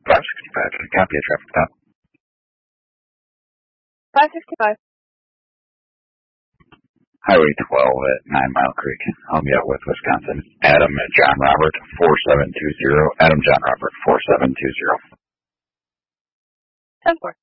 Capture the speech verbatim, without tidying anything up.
five sixty-five, copy a traffic stop. five sixty-five. Highway twelve at Nine Mile Creek. I'll be out with Wisconsin. Adam and John Robert, four seven two zero. Adam John Robert, four seven two zero. ten four.